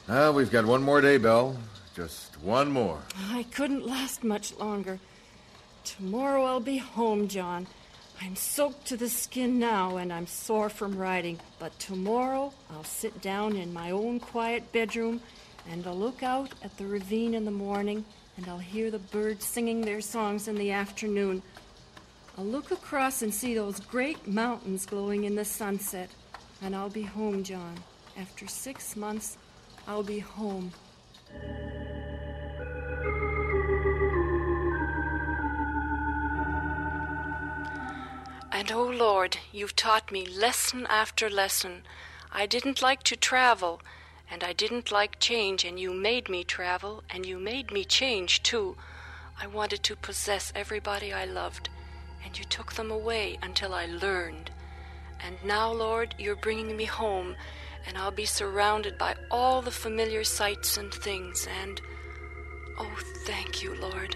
We've got one more day, Belle. Just one more. I couldn't last much longer. Tomorrow I'll be home, John. I'm soaked to the skin now, and I'm sore from riding. But tomorrow I'll sit down in my own quiet bedroom, and I'll look out at the ravine in the morning, and I'll hear the birds singing their songs in the afternoon. I'll look across and see those great mountains glowing in the sunset, and I'll be home, John. After 6 months, I'll be home. And, oh, Lord, you've taught me lesson after lesson. I didn't like to travel, and I didn't like change, and you made me travel, and you made me change, too. I wanted to possess everybody I loved, and you took them away until I learned. And now, Lord, you're bringing me home, and I'll be surrounded by all the familiar sights and things, and, oh, thank you, Lord.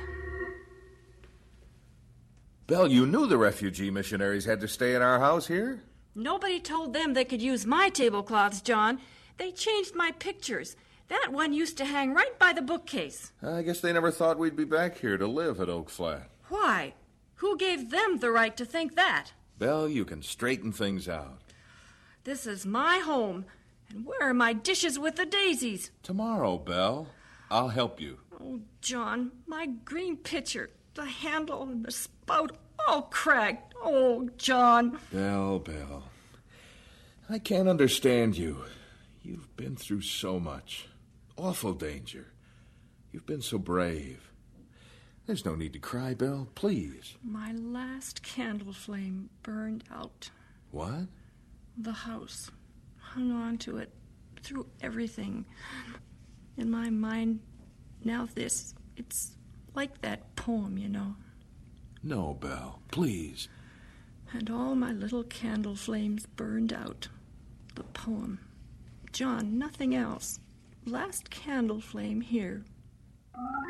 Belle, you knew the refugee missionaries had to stay in our house here? Nobody told them they could use my tablecloths, John. They changed my pictures. That one used to hang right by the bookcase. I guess they never thought we'd be back here to live at Oak Flat. Why? Who gave them the right to think that? Belle, you can straighten things out. This is my home. And where are my dishes with the daisies? Tomorrow, Belle. I'll help you. Oh, John, my green pitcher, the handle and the spout, all cracked. Oh, John. Belle. I can't understand you. You've been through so much. Awful danger. You've been so brave. There's no need to cry, Belle, please. My last candle flame burned out. What? The house. Hung on to it through everything. In my mind, now this, it's like that poem, you know. No, Belle, please. And all my little candle flames burned out. The poem. John, nothing else. Last candle flame here.